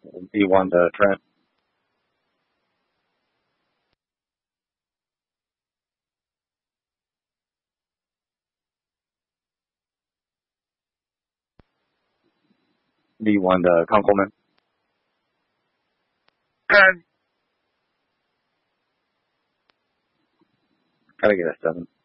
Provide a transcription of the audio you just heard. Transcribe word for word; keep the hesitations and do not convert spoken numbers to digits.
B one to Trent. B one to Kunkelman. Good. Gotta get a seven.